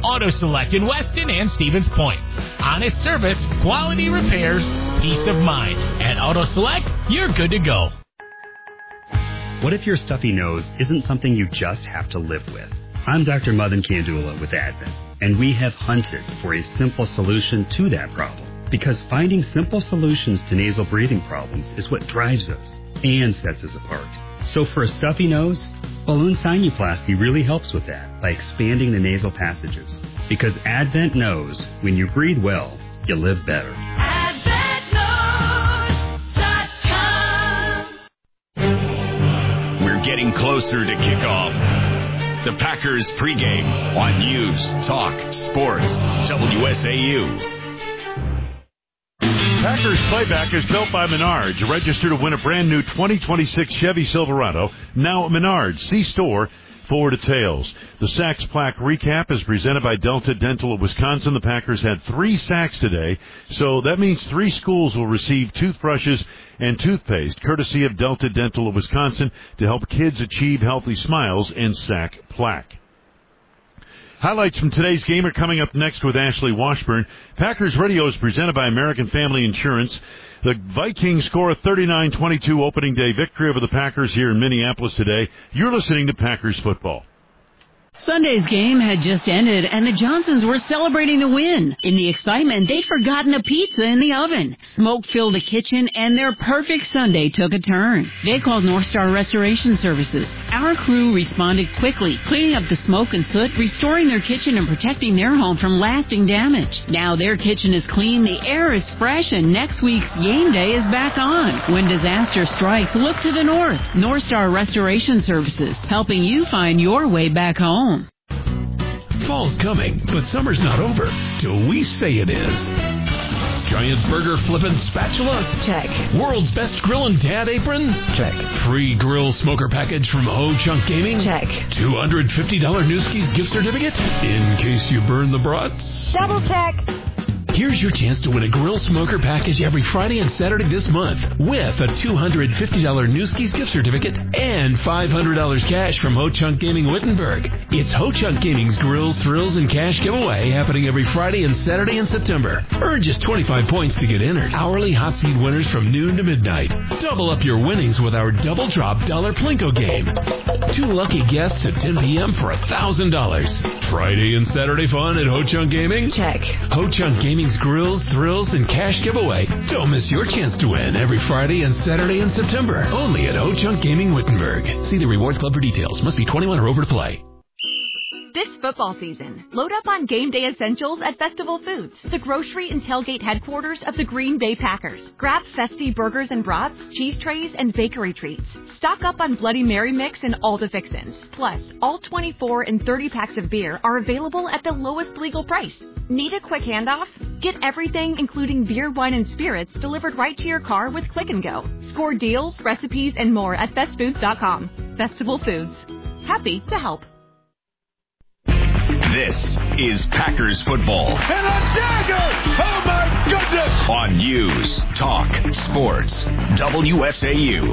Auto Select in Weston and Stevens Point. Honest service, quality repairs, peace of mind. At Auto Select, you're good to go. What if your stuffy nose isn't something you just have to live with? I'm Dr. Madan Kandula with Advent, and we have hunted for a simple solution to that problem. Because finding simple solutions to nasal breathing problems is what drives us and sets us apart. So for a stuffy nose, balloon sinuplasty really helps with that by expanding the nasal passages. Because Advent knows when you breathe well, you live better. AdventNose.com. We're getting closer to kickoff. The Packers pregame on News Talk Sports WSAU. Packers Playback is built by Menards. Register to win a brand new 2026 Chevy Silverado. Now at Menards. See store for details. The Sacks Plaque Recap is presented by Delta Dental of Wisconsin. The Packers had 3 sacks today, so that means 3 schools will receive toothbrushes and toothpaste, courtesy of Delta Dental of Wisconsin, to help kids achieve healthy smiles and Sack Plaque. Highlights from today's game are coming up next with Ashley Washburn. Packers Radio is presented by American Family Insurance. The Vikings score a 39-22 opening day victory over the Packers here in Minneapolis today. You're listening to Packers Football. Sunday's game had just ended, and the Johnsons were celebrating the win. In the excitement, they'd forgotten a pizza in the oven. Smoke filled the kitchen, and their perfect Sunday took a turn. They called North Star Restoration Services. Our crew responded quickly, cleaning up the smoke and soot, restoring their kitchen and protecting their home from lasting damage. Now their kitchen is clean, the air is fresh, and next week's game day is back on. When disaster strikes, look to the north. North Star Restoration Services, helping you find your way back home. Fall's coming, but summer's not over till we say it is. Giant burger flippin' spatula? Check. World's best grillin' dad apron? Check. Free grill smoker package from Ho Chunk Gaming? Check. $250 Newski's gift certificate in case you burn the brats? Double check. Here's your chance to win a grill smoker package every Friday and Saturday this month with a $250 Newski's gift certificate and $500 cash from Ho Chunk Gaming Wittenberg. It's Ho Chunk Gaming's Grills, Thrills, and Cash giveaway happening every Friday and Saturday in September. Earn just 25 points to get entered. Hourly hot seat winners from noon to midnight. Double up your winnings with our Double Drop Dollar Plinko game. 2 lucky guests at 10 p.m. for $1,000. Friday and Saturday fun at Ho Chunk Gaming? Check. Ho Chunk Gaming's Grills, Thrills, and Cash giveaway. Don't miss your chance to win every Friday and Saturday in September. Only at Ho Chunk Gaming Wittenberg. See the Rewards Club for details. Must be 21 or over to play. This football season, load up on game day essentials at Festival Foods, the grocery and tailgate headquarters of the Green Bay Packers. Grab festy burgers and brats, cheese trays, and bakery treats. Stock up on Bloody Mary mix and all the fixins. Plus, all 24 and 30 packs of beer are available at the lowest legal price. Need a quick handoff? Get everything, including beer, wine, and spirits, delivered right to your car with Click and Go. Score deals, recipes, and more at bestfoods.com. Festival Foods. Happy to help. This is Packers Football. And a dagger! Oh, my goodness! On News Talk Sports WSAU.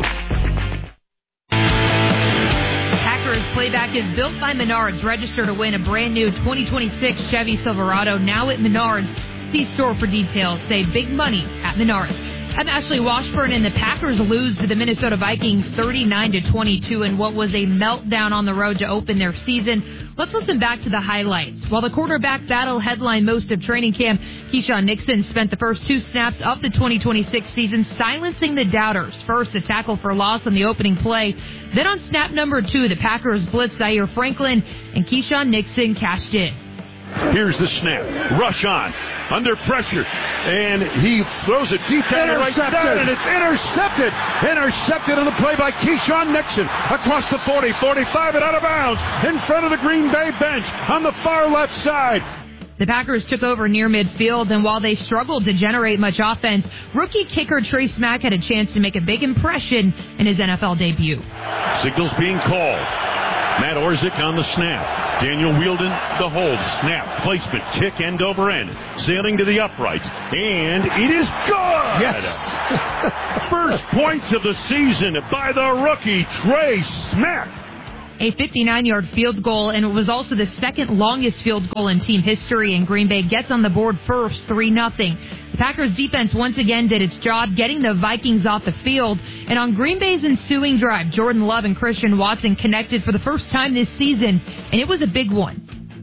Packers Playback is built by Menards. Register to win a brand new 2026 Chevy Silverado now at Menards. See store for details. Save big money at Menards. I'm Ashley Washburn, and the Packers lose to the Minnesota Vikings 39-22 in what was a meltdown on the road to open their season. Let's listen back to the highlights. While the quarterback battle headlined most of training camp, Keyshawn Nixon spent the first 2 snaps of the 2026 season silencing the doubters. First, a tackle for loss on the opening play. Then on snap number 2, the Packers blitzed Zaire Franklin, and Keyshawn Nixon cashed in. Here's the snap. Rush on. Under pressure. And he throws it deep down the right side, and it's intercepted. Intercepted on the play by Keyshawn Nixon. Across the 40, 45, and out of bounds. In front of the Green Bay bench on the far left side. The Packers took over near midfield, and while they struggled to generate much offense, rookie kicker Trey Smack had a chance to make a big impression in his NFL debut. Signals being called. Matt Orzik on the snap. Daniel Wheeldon, the hold. Snap, placement, kick end over end. Sailing to the uprights. And it is good! Yes! First points of the season by the rookie, Trey Smack. A 59-yard field goal, and it was also the second longest field goal in team history, and Green Bay gets on the board first, 3-0. The Packers defense once again did its job getting the Vikings off the field, and on Green Bay's ensuing drive, Jordan Love and Christian Watson connected for the first time this season, and it was a big one.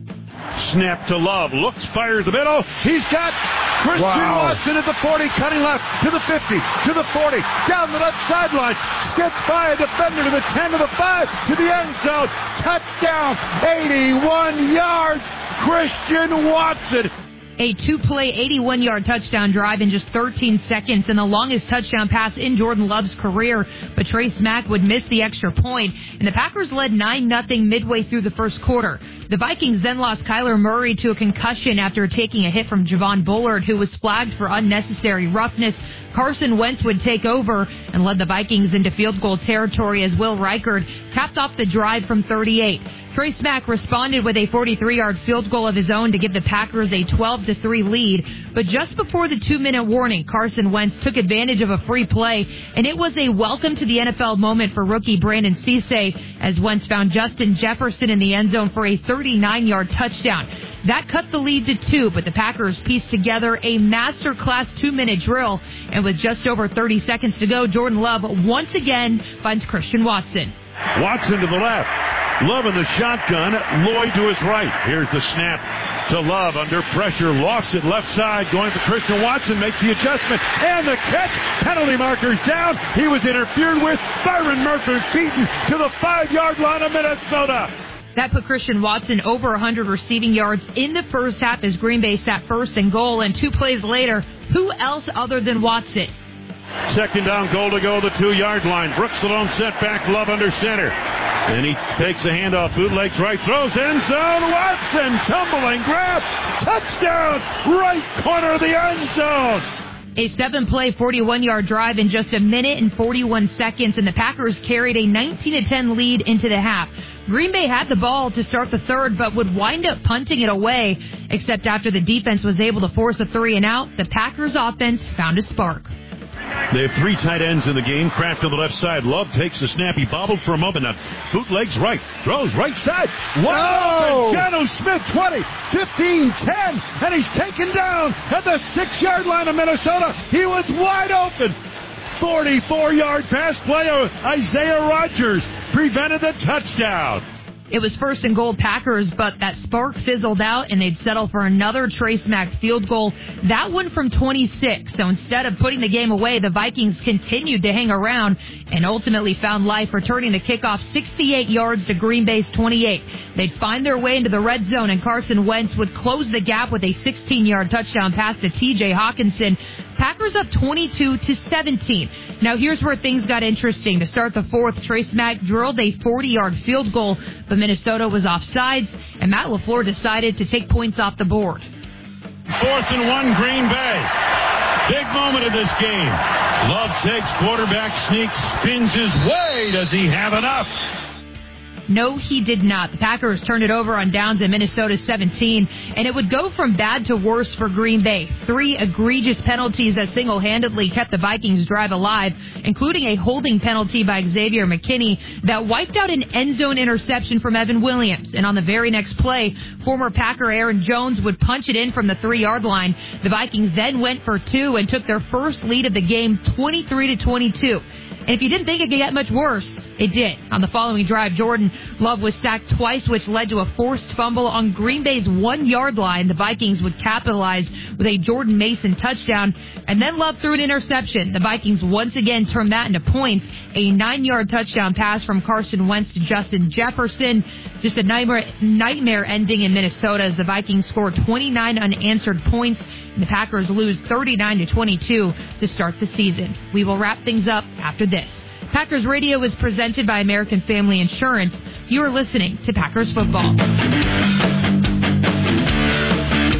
Snap to Love. Looks, fires the middle. He's got Christian Watson at the 40, cutting left to the 50, to the 40, down the left sideline. Skips by a defender to the 10, to the 5, to the end zone. Touchdown, 81 yards, Christian Watson. A two-play, 81-yard touchdown drive in just 13 seconds and the longest touchdown pass in Jordan Love's career. But Trey Smack would miss the extra point, and the Packers led 9-0 midway through the first quarter. The Vikings then lost Kyler Murray to a concussion after taking a hit from Javon Bullard, who was flagged for unnecessary roughness. Carson Wentz would take over and led the Vikings into field goal territory as Will Reichard capped off the drive from 38. Trey Smack responded with a 43-yard field goal of his own to give the Packers a 12-3 lead. But just before the 2-minute warning, Carson Wentz took advantage of a free play, and it was a welcome to the NFL moment for rookie Brandon Cisse as Wentz found Justin Jefferson in the end zone for a 39-yard touchdown. That cut the lead to 2, but the Packers pieced together a masterclass 2-minute drill, and with just over 30 seconds to go, Jordan Love once again finds Christian Watson. Watson to the left. Love in the shotgun. Lloyd to his right. Here's the snap to Love under pressure. Lofts it left side. Going to Christian Watson. Makes the adjustment. And the catch. Penalty markers down. He was interfered with. Byron Murphy beaten to the 5-yard line of Minnesota. That put Christian Watson over 100 receiving yards in the first half as Green Bay sat first and goal. And 2 plays later, who else other than Watson? Second down, goal to go, the 2-yard line. Brooks alone set back, Love under center. And he takes a handoff, bootlegs right, throws end zone. Watson, tumbling, grab, touchdown, right corner of the end zone. A 7-play, 41-yard drive in just a minute and 41 seconds, and the Packers carried a 19-10 lead into the half. Green Bay had the ball to start the third, but would wind up punting it away, except after the defense was able to force a 3-and-out, the Packers offense found a spark. They have 3 tight ends in the game. Kraft on the left side. Love takes the snap. He bobbled for a moment. Now bootlegs right. Throws right side. Whoa! Jano Smith, 20, 15, 10. And he's taken down at the 6-yard line of Minnesota. He was wide open. 44-yard pass play of Isaiah Rodgers prevented the touchdown. It was first and goal Packers, but that spark fizzled out, and they'd settle for another Trey Smack field goal, that one from 26. So instead of putting the game away, the Vikings continued to hang around and ultimately found life, returning the kickoff 68 yards to Green Bay's 28. They'd find their way into the red zone, and Carson Wentz would close the gap with a 16-yard touchdown pass to T.J. Hawkinson. Packers up 22-17. Now here's where things got interesting. To start the fourth, Trey Smack drilled a 40-yard field goal, but Minnesota was offsides, and Matt LaFleur decided to take points off the board. 4th and 1, Green Bay. Big moment of this game. Love takes, quarterback sneaks, spins his way. Does he have enough? No, he did not. The Packers turned it over on downs at Minnesota 17, and it would go from bad to worse for Green Bay. 3 egregious penalties that single-handedly kept the Vikings' drive alive, including a holding penalty by Xavier McKinney that wiped out an end-zone interception from Evan Williams. And on the very next play, former Packer Aaron Jones would punch it in from the 3-yard line. The Vikings then went for 2 and took their first lead of the game, 23-22. And if you didn't think it could get much worse, it did. On the following drive, Jordan Love was sacked twice, which led to a forced fumble on Green Bay's 1-yard line. The Vikings would capitalize with a Jordan Mason touchdown, and then Love threw an interception. The Vikings once again turned that into points. A 9-yard touchdown pass from Carson Wentz to Justin Jefferson. Just a nightmare ending in Minnesota as the Vikings scored 29 unanswered points, and the Packers lose 39-22 to start the season. We will wrap things up after this. Packers Radio is presented by American Family Insurance. You are listening to Packers Football. Football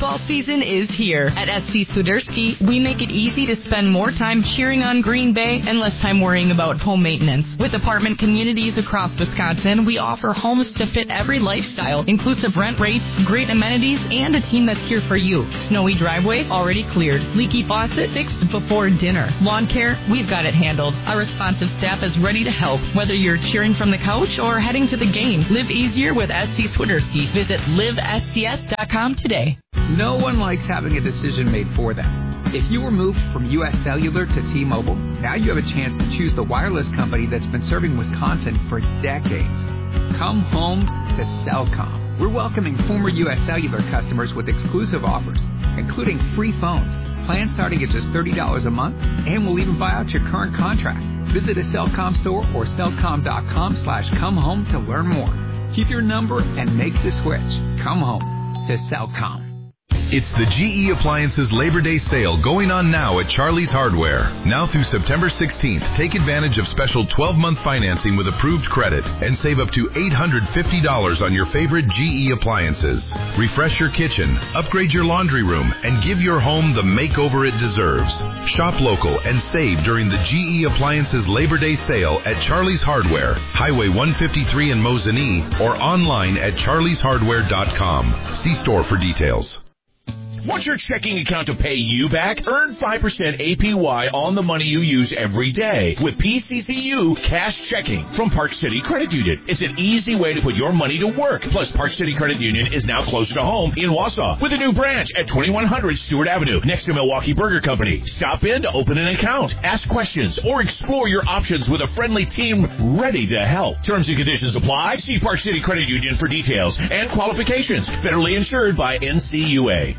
Football season is here. At SC Swiderski, we make it easy to spend more time cheering on Green Bay and less time worrying about home maintenance. With apartment communities across Wisconsin, we offer homes to fit every lifestyle, inclusive rent rates, great amenities, and a team that's here for you. Snowy driveway, already cleared. Leaky faucet, fixed before dinner. Lawn care, we've got it handled. Our responsive staff is ready to help. Whether you're cheering from the couch or heading to the game, live easier with SC Swiderski. Visit livescs.com today. No one likes having a decision made for them. If you were moved from U.S. Cellular to T-Mobile, now you have a chance to choose the wireless company that's been serving Wisconsin for decades. Come home to Cellcom. We're welcoming former U.S. Cellular customers with exclusive offers, including free phones, plans starting at just $30 a month, and we'll even buy out your current contract. Visit a Cellcom store or cellcom.com/comehome to learn more. Keep your number and make the switch. Come home to Cellcom. It's the GE Appliances Labor Day sale going on now at Charlie's Hardware. Now through September 16th, take advantage of special 12-month financing with approved credit and save up to $850 on your favorite GE appliances. Refresh your kitchen, upgrade your laundry room, and give your home the makeover it deserves. Shop local and save during the GE Appliances Labor Day sale at Charlie's Hardware, Highway 153 in Mosinee, or online at charlieshardware.com. See store for details. Want your checking account to pay you back? Earn 5% APY on the money you use every day with PCCU Cash Checking from Park City Credit Union. It's an easy way to put your money to work. Plus, Park City Credit Union is now closer to home in Wausau with a new branch at 2100 Stewart Avenue next to Milwaukee Burger Company. Stop in to open an account, ask questions, or explore your options with a friendly team ready to help. Terms and conditions apply. See Park City Credit Union for details and qualifications. Federally insured by NCUA.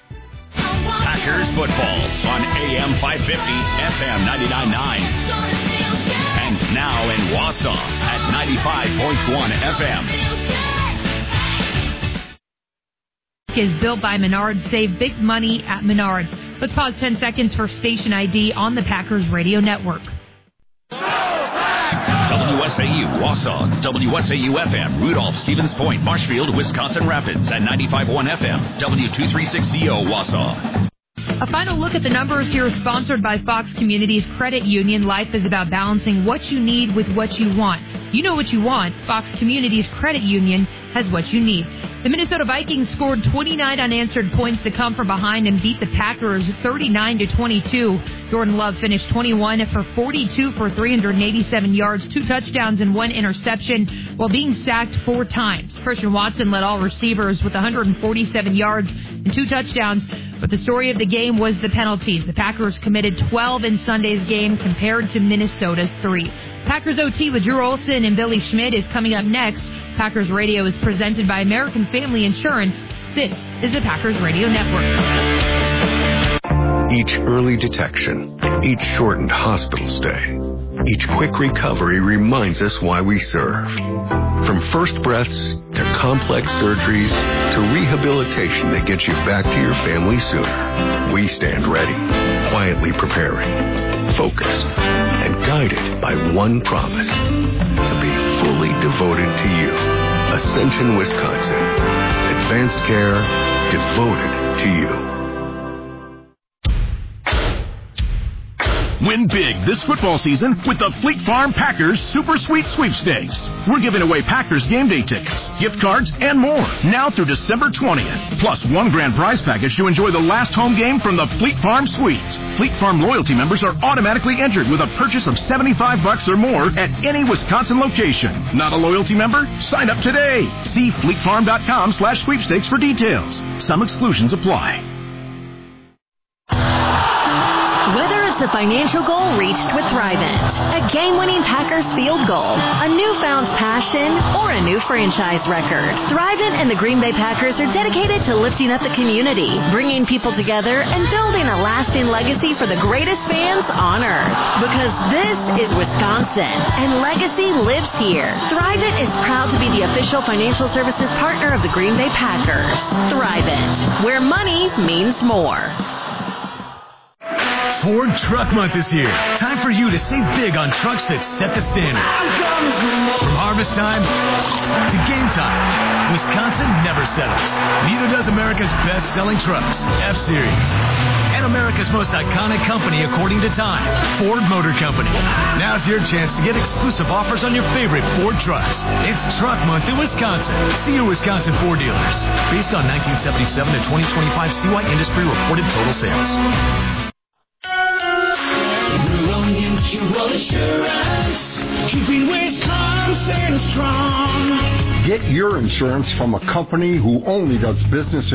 Packers football on AM 550, FM 99.9, and now in Wausau at 95.1 FM. Is built by Menards. Save big money at Menards. Let's pause 10 seconds for station ID on the Packers Radio Network. WSAU, Wausau, WSAU-FM, Rudolph, Stevens Point, Marshfield, Wisconsin Rapids at 95.1 FM, W236CO, Wausau. A final look at the numbers here is sponsored by Fox Communities Credit Union. Life is about balancing what you need with what you want. You know what you want. Fox Communities Credit Union has what you need. The Minnesota Vikings scored 29 unanswered points to come from behind and beat the Packers 39-22. Jordan Love finished 21 for 42 for 387 yards, 2 touchdowns, and 1 interception while being sacked 4 times. Christian Watson led all receivers with 147 yards and 2 touchdowns. But the story of the game was the penalties. The Packers committed 12 in Sunday's game compared to Minnesota's 3. Packers OT with Drew Olson and Billy Schmidt is coming up next. Packers Radio is presented by American Family Insurance. This is the Packers Radio Network. Each early detection, each shortened hospital stay, each quick recovery reminds us why we serve. From first breaths to complex surgeries to rehabilitation that gets you back to your family sooner, we stand ready, quietly preparing, focused, and guided by one promise: to be fully devoted to you. Ascension, Wisconsin. Advanced care devoted to you. Win big this football season with the Fleet Farm Packers Super Sweet Sweepstakes. We're giving away Packers game day tickets, gift cards, and more now through December 20th. Plus one grand prize package to enjoy the last home game from the Fleet Farm Suites. Fleet Farm loyalty members are automatically entered with a purchase of $75 or more at any Wisconsin location. Not a loyalty member? Sign up today. See fleetfarm.com/sweepstakes for details. Some exclusions apply. Whether it's a financial goal reached with Thrivent, a game-winning Packers field goal, a newfound passion, or a new franchise record, Thrivent and the Green Bay Packers are dedicated to lifting up the community, bringing people together, and building a lasting legacy for the greatest fans on earth. Because this is Wisconsin, and legacy lives here. Thrivent is proud to be the official financial services partner of the Green Bay Packers. Thrivent, where money means more. Ford Truck Month is here. Time for for you to save big on trucks that set the standard. From harvest time to game time, Wisconsin never settles. Neither does America's best-selling trucks, F-Series. And America's most iconic company, according to Time, Ford Motor Company. Now's your chance to get exclusive offers on your favorite Ford trucks. It's Truck Month in Wisconsin. See your Wisconsin Ford dealers. Based on 1977 to 2025 CY Industry reported total sales. Rural Mutual Assurance, keeping Wisconsin strong. Get your insurance from a company who only does business